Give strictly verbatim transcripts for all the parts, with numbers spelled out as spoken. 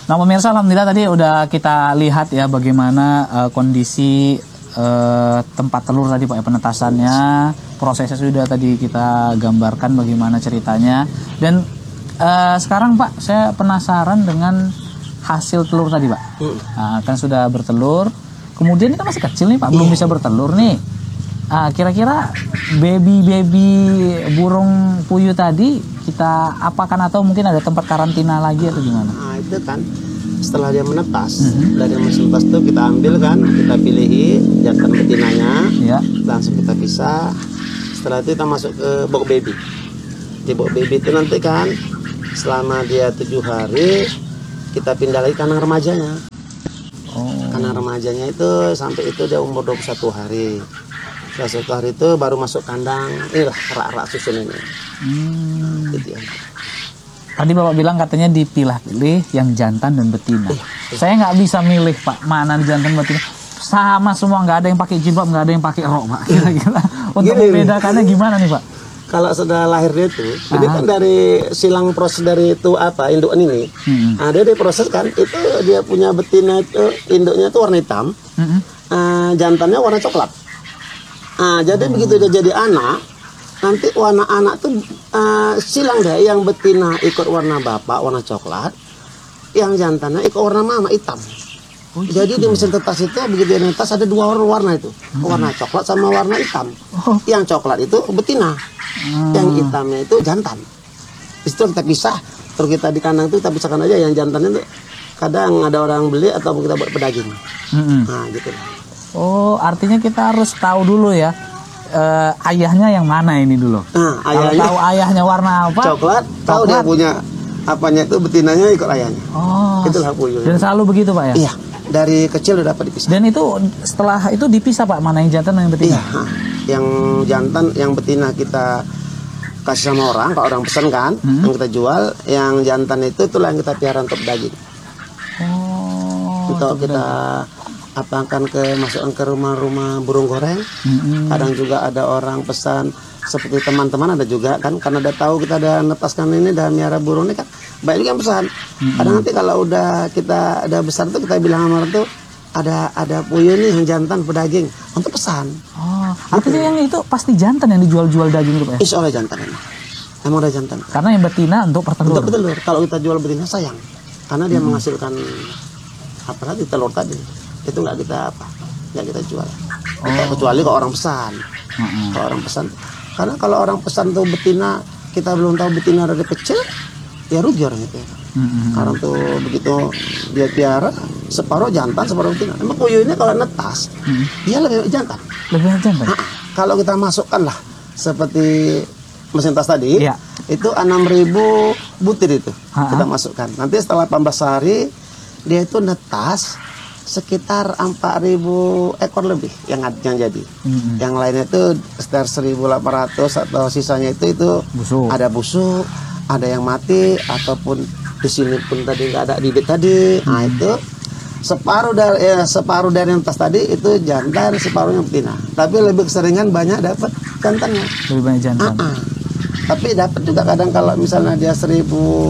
Nah pemirsa, alhamdulillah tadi udah kita lihat ya bagaimana uh, kondisi uh, tempat telur tadi Pak ya, penetasannya, prosesnya sudah tadi kita gambarkan bagaimana ceritanya. Dan uh, sekarang Pak, saya penasaran dengan hasil telur tadi Pak. Hmm. Nah, kan sudah bertelur, kemudian ini kan masih kecil nih Pak, belum yeah. bisa bertelur nih. Nah, kira-kira baby-baby burung puyuh tadi kita apakan atau mungkin ada tempat karantina lagi atau gimana? Nah itu kan setelah dia menetas, mm-hmm. dari mesin menetas itu kita ambil kan, kita pilihi jantan betinanya, ya. Langsung kita pisah. Setelah itu kita masuk ke box baby. Di box baby itu nanti kan selama dia tujuh hari kita pindah lagi kandang remajanya. Oh. Kandang remajanya itu sampai itu dia umur dua puluh satu hari. Setelah satu hari itu baru masuk kandang, inilah rak-rak susun ini. Hmm. Gitu ya. Tadi Bapak bilang katanya dipilah-pilih yang jantan dan betina. Eh, eh. Saya nggak bisa milih Pak, mana jantan betina. Sama semua, nggak ada yang pakai jilbab, nggak ada yang pakai rok Pak. Kira-kira untuk gini, membedakannya gimana nih Pak? Kalau sudah lahir dia itu, Aha. ini kan dari silang proses dari itu apa indukan ini. Hmm. Nah, dia diproses kan, itu dia punya betina itu induknya itu warna hitam, hmm. uh, jantannya warna coklat. Nah, jadi hmm. begitu dia jadi anak, nanti warna anak tuh uh, silang deh, yang betina ikut warna bapak warna coklat, yang jantannya ikut warna mama hitam. Oh, jadi di mesin tetas itu begitu dia netas ada dua warna itu, hmm. warna coklat sama warna hitam. Oh. Yang coklat itu betina, hmm. yang hitamnya itu jantan. Di situ kita pisah, terus kita di kandang itu kita pisahkan aja yang jantannya itu kadang ada orang beli atau kita buat pedaging. Hmm. Nah gitu. Oh, artinya kita harus tahu dulu ya, uh, ayahnya yang mana ini dulu. Nah, ayahnya, kalau tahu ayahnya warna apa? Coklat, tahu dia punya apanya itu betinanya ikut ayahnya. Oh, itulah puyuh. Dan selalu begitu Pak ya? Iya, dari kecil udah dapat dipisah. Dan itu setelah itu dipisah Pak, mana yang jantan mana yang betina? Iya, yang jantan, yang betina kita kasih sama orang, kalau orang pesan kan, hmm. yang kita jual, yang jantan itu itulah yang kita piara untuk daging. Oh, untuk kita daging. Apakan ke masukkan ke rumah-rumah burung goreng. Mm-hmm. Kadang juga ada orang pesan seperti teman-teman ada juga kan, karena udah tahu kita ada netaskan ini dan miara burung ini kan banyak juga yang pesan. Mm-hmm. Kadang nanti kalau udah kita ada besar tuh kita bilang sama orang tuh ada ada puyuh nih yang jantan pedaging untuk pesan. Oh, artinya yang itu pasti jantan yang dijual-jual daging itu Pak? Insya Allah jantan emang. Emang ada jantan. Karena yang betina untuk pertelur. Untuk pertelur. Kalau kita jual betina sayang, karena dia mm-hmm. menghasilkan apa tadi telur tadi. Itu nggak kita apa nggak kita jual. Oh. Kecuali kalau orang pesan. Mm-hmm. Kalau orang pesan, karena kalau orang pesan tuh betina kita belum tahu betina dari kecil ya rugi orang itu. Mm-hmm. Karena tuh begitu dia piara separuh jantan separuh betina. Emang puyuh ini kalau netas mm-hmm. dia lebih jantan. Lebih jantan. Nah, kalau kita masukkan lah seperti mesin tas tadi, yeah. itu enam ribu butir itu Ha-ha. kita masukkan. Nanti setelah delapan belas hari dia itu netas sekitar empat ribu ekor lebih yang yang jadi. Mm-hmm. Yang lainnya itu sekitar seribu delapan ratus atau sisanya itu itu busuk. Ada busuk, ada yang mati ataupun di sini pun tadi nggak ada bibit tadi. Mm-hmm. Nah itu separuh dari ya, separuh dari yang tas tadi itu jantan, separuhnya betina. Tapi lebih keseringan banyak dapat jantannya. Lebih banyak jantan. Uh-uh. Tapi dapat juga kadang kalau misalnya dia seribu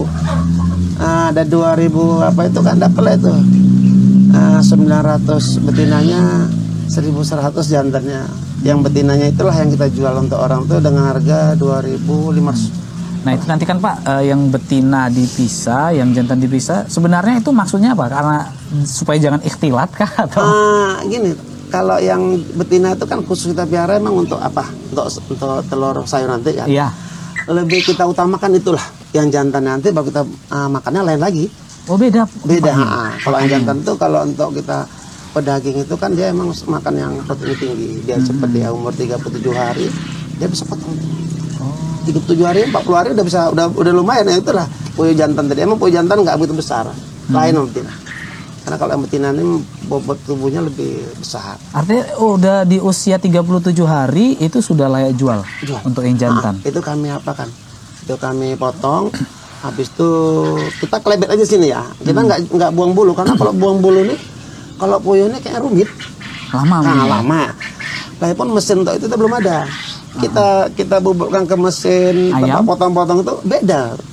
uh, ada dua ribu apa itu kan dapat lah itu. Uh, sembilan ratus betinanya, seribu seratus jantannya. Yang betinanya itulah yang kita jual untuk orang tuh dengan harga dua ribu lima ratus. Nah itu nanti kan Pak, uh, yang betina dipisah, yang jantan dipisah, sebenarnya itu maksudnya apa? Karena supaya jangan ikhtilat kah? Atau? Uh, gini, kalau yang betina itu kan khusus kita piara emang untuk apa? Untuk untuk telur sayur nanti kan? Iya. Lebih kita utamakan itulah. Yang jantan nanti baru kita uh, makannya lain lagi. Oh beda. Beda. Ha, kalau yang jantan tuh kalau untuk kita pedaging itu kan dia emang makan yang protein tinggi. Dia hmm. cepat ya umur tiga puluh tujuh hari dia bisa potong. Oh. tiga puluh tujuh hari, empat puluh hari udah bisa udah udah lumayan ya itulah puyuh jantan tadi. Emang puyuh jantan nggak begitu besar. Hmm. Lain sama betina. Karena kalau yang betina ini bobot tubuhnya lebih besar. Artinya oh, udah di usia tiga puluh tujuh hari itu sudah layak jual, jual. Untuk yang jantan. Nah, itu kami apakan? Itu kami potong. Habis itu kita kelebet aja sini ya. Kita nggak hmm. nggak buang bulu karena kalau buang bulu nih, kalau puyuh ini kayak rumit. Lama. Nah, lama. Walaupun mesin untuk itu, itu belum ada. Kita uh-huh. kita bubukkan ke mesin, tempat potong-potong itu beda apa?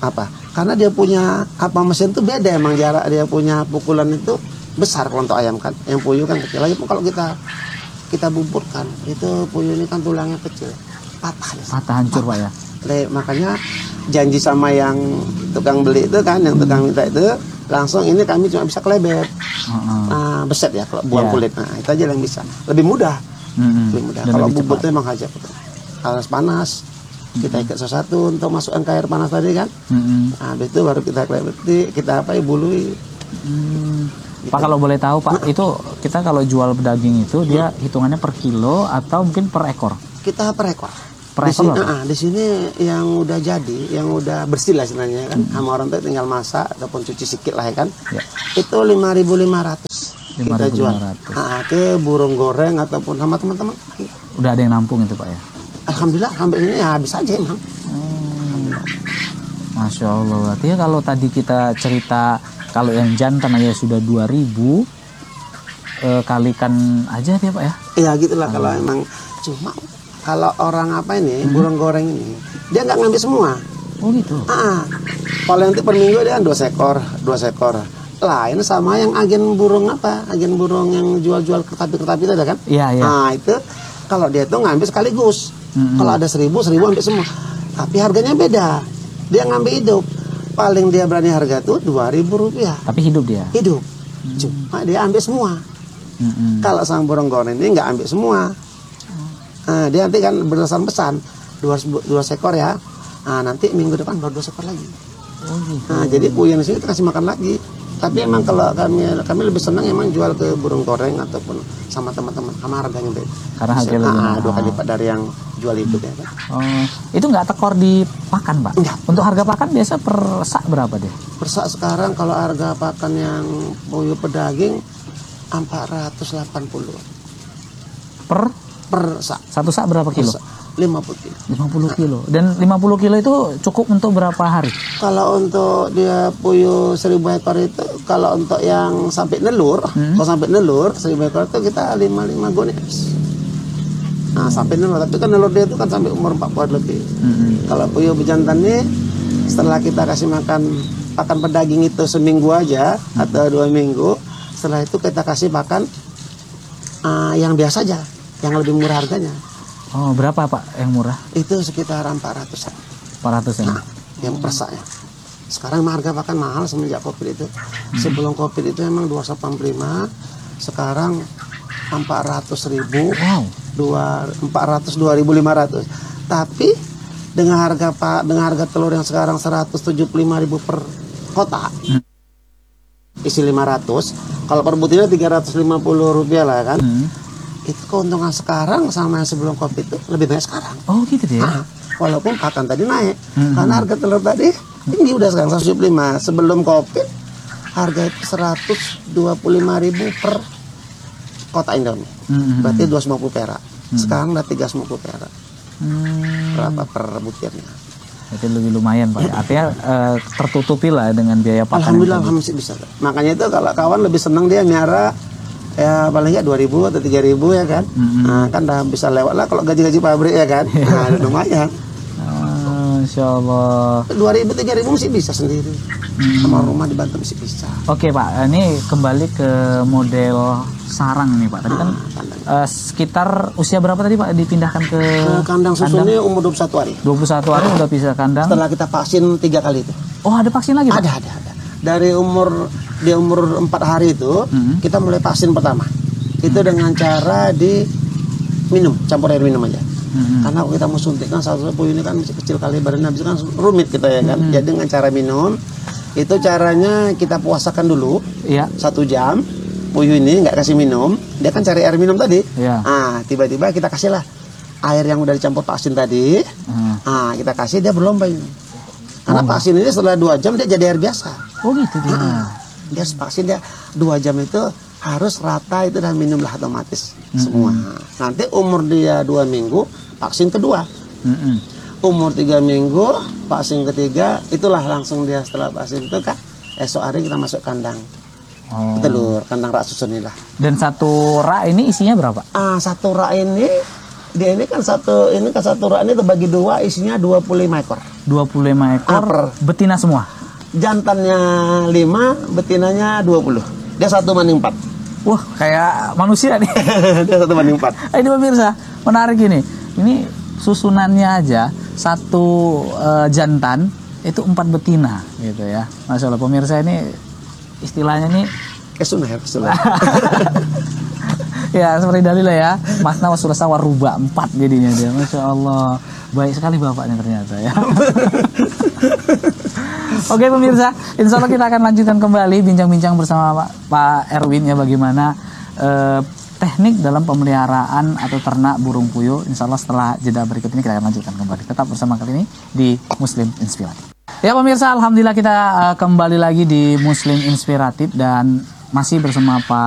Karena dia punya apa mesin tuh beda emang jarak dia punya pukulan itu besar kalau untuk ayam kan. Yang puyuh kan kecil. Lagi kalau kita kita buburkan itu puyuh ini kan tulangnya kecil, patah. Patah hancur Pak ya. Le, makanya janji sama yang tukang beli itu kan, yang tukang minta itu langsung ini kami cuma bisa kelebet, uh-uh. nah, beset ya kalau buang yeah. kulit. Nah itu aja yang bisa. Lebih mudah, mm-hmm. lebih mudah. Dan kalau bubur itu emang hajat harus panas. Kita ikat sesuatu untuk masukkan ke air panas tadi kan. Mm-hmm. Nah, habis itu baru kita kelebeti, kita apa ya bului. Mm. Pak kalau boleh tahu Pak, itu kita kalau jual daging itu dia hitungannya per kilo atau mungkin per ekor? Kita per ekor. Per di, ekor sini, uh, di sini yang udah jadi, yang udah bersih lah sebenarnya kan, hmm. sama orang tuh tinggal masak ataupun cuci sikit lah ya kan. Ya. Itu lima ribu lima ratus kita jual. Uh, ke burung goreng ataupun sama teman-teman. Udah ada yang nampung itu Pak ya? Alhamdulillah, sampai ini ya habis aja emang. Hmm. Masya Allah. Berarti ya kalau tadi kita cerita kalau yang jantan aja sudah dua ribu, e, kalikan aja dia Pak ya? Iya gitulah kalau emang cuma kalau orang apa ini, hmm. burung goreng ini, dia nggak ngambil semua. Oh gitu? Ah, kalau nanti per minggu dia dua ekor, dua ekor. Lain sama yang agen burung apa, agen burung yang jual-jual kertapi-kertapi itu ada kan? Iya, iya. Nah itu, kalau dia tuh ngambil sekaligus. Hmm. Kalau ada seribu, seribu ambil semua. Tapi harganya beda. Dia ngambil hidup. Paling dia berani harga tuh dua ribu rupiah. Tapi hidup dia? Hidup. Hmm. Cuma dia ambil semua. Hmm. Kalau sang burung goreng ini nggak ambil semua. Nah, dia nanti kan berdasarkan pesan dua, dua ekor ya. Nah, nanti minggu depan baru dua ekor lagi. Oh, gitu. Nah, jadi puyuh di sini kita kasih makan lagi. Tapi hmm. emang kalau kami kami lebih senang emang jual ke burung goreng ataupun sama teman-teman, sama harganya beda. Karena harganya lebih mahal. Dua kali lipat dari yang jual hidup ya kan. Oh, itu nggak tekor di pakan Pak? Enggak. Untuk harga pakan biasa per sak berapa deh? Per sak sekarang kalau harga pakan yang puyuh pedaging empat ratus delapan puluh. Per? Per sak. Satu sak berapa kilo? lima puluh kilo. lima puluh kilo. Dan lima puluh kilo itu cukup untuk berapa hari? Kalau untuk dia puyuh seribu ekor itu, kalau untuk yang sampai nelur, hmm. kalau sampai nelur seribu ekor itu kita lima puluh lima goni. Nah, sampai nelur, tapi kan nelur dia itu kan sampai umur empat puluh lebih. Hmm. Kalau puyuh bejantan ini setelah kita kasih makan pakan pedaging itu seminggu aja hmm. atau dua minggu, setelah itu kita kasih pakan uh, yang biasa aja, yang lebih murah harganya. Oh, berapa Pak yang murah? Itu sekitar empat ratusan. empat ratus ya? Nah, yang persaknya. Sekarang harga pakan mahal semenjak Covid itu. Hmm. Sebelum Covid itu emang dua ratus delapan puluh lima, sekarang empat ratus ribu. Wow. empat ratus, dua ribu lima ratus. Tapi dengan harga Pak, dengan harga telur yang sekarang seratus tujuh puluh lima ribu per kotak. Hmm. Isi lima ratus, kalau per butirnya tiga ratus lima puluh rupiah lah kan. Hmm. Itu keuntungan sekarang sama yang sebelum Covid itu lebih banyak sekarang. Oh gitu ya. Nah, walaupun pakan tadi naik, hmm. karena harga telur tadi tinggi udah sekarang seratus tujuh puluh lima. Sebelum Covid harga itu seratus dua puluh lima ribu per kotak Indomie. Hmm. Berarti dua ratus lima puluh perak. Hmm. Sekarang udah tiga ratus lima puluh perak. Hmm. Berapa per butirnya? Itu lebih lumayan Pak. Artinya uh, tertutupi lah dengan biaya pakan. Alhamdulillah masih bisa. Makanya itu kalau kawan lebih senang dia miara ya paling nggak dua ribu atau tiga ribu ya kan. Mm-hmm. Nah, kan udah bisa lewat lah kalau gaji-gaji pabrik ya kan. Nah, lumayan. Ah, Insya Allah. dua ribu tiga ribu masih bisa sendiri. Hmm. Sama rumah dibantu masih bisa. Oke Pak, ini kembali ke model sarang nih Pak. Tadi kan ah, uh, sekitar usia berapa tadi Pak dipindahkan ke uh, kandang susu ini umur dua puluh satu hari. dua puluh satu hari udah bisa kandang. Setelah kita vaksin tiga kali itu. Oh, ada vaksin lagi Pak? Ada, ada, ada. Dari umur dia umur empat hari itu hmm. kita mulai vaksin pertama. Itu hmm. dengan cara di minum, campur air minum aja. Hmm. Karena kita mau suntik kan satu puyuh ini kan masih kecil kali badannya, bisa kan rumit kita ya kan. Hmm. Jadi dengan cara minum itu caranya kita puasakan dulu ya. Satu jam puyuh ini nggak kasih minum, dia kan cari air minum tadi. Ya. Ah, tiba-tiba kita kasihlah air yang udah dicampur vaksin tadi. Hmm. Ah, kita kasih dia berlomba ini. Karena oh. vaksin ini setelah dua jam dia jadi air biasa. Oh gitu dia. Nah, dia vaksin dia dua jam itu harus rata itu dan minumlah otomatis mm-hmm. semua. Nanti umur dia dua minggu vaksin kedua. Mm-hmm. Umur tiga minggu vaksin ketiga, itulah langsung dia setelah vaksin itu kan esok hari kita masuk kandang. Oh. Telur kandang rak susun inilah. Dan satu rak ini isinya berapa? Ah satu rak ini dia ini kan satu ini kan satu rak ini terbagi dua isinya dua puluh lima ekor. dua puluh lima ekor Aper. Betina semua. jantannya lima, betinanya dua puluh. Dia satu banding empat. Wah, kayak manusia nih. Dia satu banding empat. Ini pemirsa, menarik ini. Ini susunannya aja satu uh, jantan itu empat betina gitu ya. Masya Allah, pemirsa, ini istilahnya nih kesunah ya, kesunah. Ya seperti dalilnya ya, masna wasulasa waruba, empat jadinya dia. Masya Allah, baik sekali bapaknya ternyata ya. Oke pemirsa, insya Allah kita akan lanjutkan kembali bincang-bincang bersama Pak, Pak Erwin ya, bagaimana eh, teknik dalam pemeliharaan atau ternak burung puyuh. Insya Allah setelah jeda berikut ini kita akan lanjutkan kembali. Tetap bersama kali ini di Muslim Inspiratif. Ya pemirsa, alhamdulillah kita uh, kembali lagi di Muslim Inspiratif dan masih bersama Pak